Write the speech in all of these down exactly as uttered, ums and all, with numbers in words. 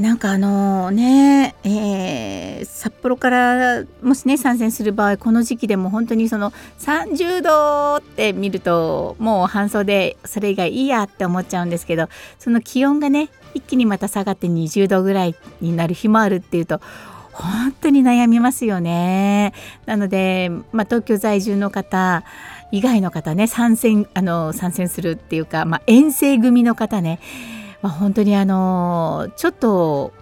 なんかあのね、えー札幌からもしね参戦する場合、この時期でも本当にそのさんじゅうどって見るともう半袖それ以外いいやって思っちゃうんですけど、その気温がね一気にまた下がってにじゅうどぐらいになる日もあるっていうと本当に悩みますよね。なので、まあ、東京在住の方以外の方ね、参戦あの参戦するっていうか、まあ、遠征組の方ね、まあ、本当にあのちょっと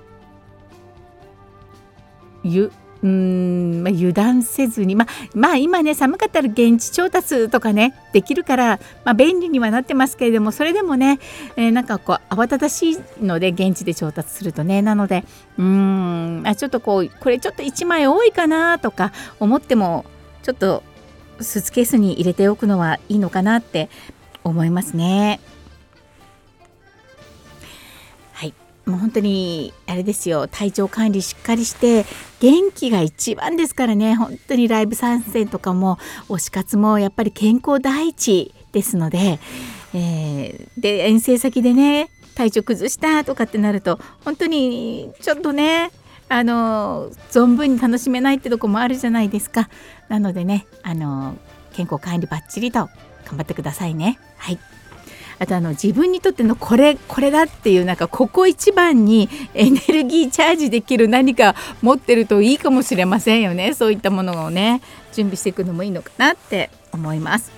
ゆうーん、まあ、油断せずに、まあ、まあ今ね寒かったら現地調達とかねできるから、まあ、便利にはなってますけれども、それでもね、えーなんかこう慌ただしいので現地で調達するとね、なのでうーん、あちょっとこうこれちょっといちまい多いかなとか思っても、ちょっとスーツケースに入れておくのはいいのかなって思いますね。はい、もう本当にあれですよ、体調管理しっかりして元気が一番ですからね。本当にライブ参戦とかも推し活もやっぱり健康第一ですので、えーで遠征先でね体調崩したとかってなると本当にちょっとねあの存分に楽しめないってとこもあるじゃないですか。なのでね、あの健康管理バッチリと頑張ってくださいね。はい。あとあの自分にとってのこれこれだっていう、なんかここ一番にエネルギーチャージできる何か持ってるといいかもしれませんよね。そういったものをね準備していくのもいいのかなって思います。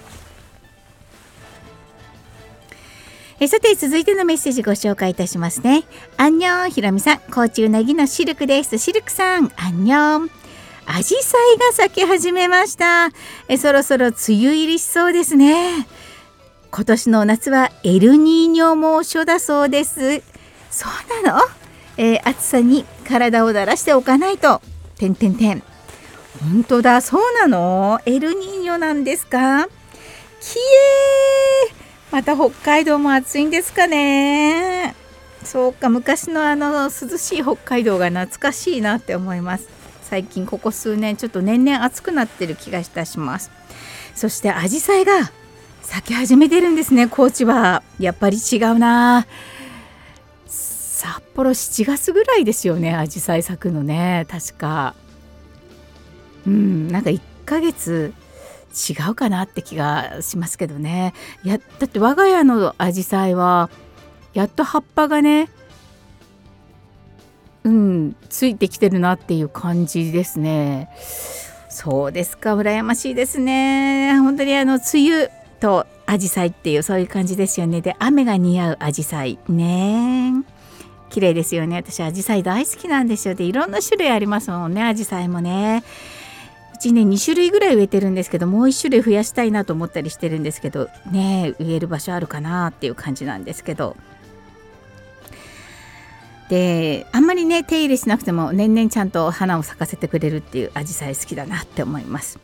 えさて続いてのメッセージご紹介いたしますね。アンニョンひろみさん、高知うなぎのシルクです。シルクさん、アンニョン。アジサイが咲き始めました。えそろそろ梅雨入りしそうですね。今年の夏はエルニーニョ猛暑だそうです。そうなの、えー暑さに体を慣らしておかないと。てんてんてん。本当だ、そうなの、エルニーニョなんですか。きえー、また北海道も暑いんですかね。そうか、昔のあの涼しい北海道が懐かしいなって思います。最近ここ数年ちょっと年々暑くなってる気がいたします。そしてアジサイが咲き始めてるんですね。高知はやっぱり違うな。札幌しちがつぐらいですよね、アジサイ咲くのね、確か。うんなんかいっかげつ違うかなって気がしますけどね。いやだって我が家のアジサイはやっと葉っぱがねうんついてきてるなっていう感じですね。そうですか、羨ましいですね。本当にあの梅雨とアジサイっていうそういう感じですよね。で雨が似合うアジサイね、綺麗ですよね。私アジサイ大好きなんですよ。でいろんな種類ありますもんね、アジサイもね。うちねに種類ぐらい植えてるんですけど、もういち種類増やしたいなと思ったりしてるんですけどね、植える場所あるかなっていう感じなんですけど、であんまりね手入れしなくても年々ちゃんと花を咲かせてくれるっていうアジサイ好きだなって思います。